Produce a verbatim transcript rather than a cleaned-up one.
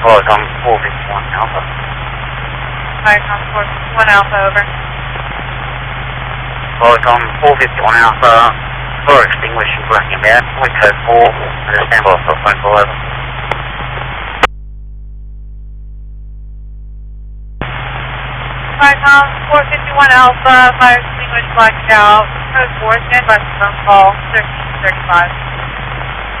Viacom four fifty-one Alpha. Viacom four fifty-one Alpha, over. Viacom four fifty-one Alpha, fire extinguisher blacking out, point code four, and a standby for a phone call, over. Viacom four fifty-one Alpha, fire extinguisher blacked out, code four, standby for phone call, thirteen thirty-five.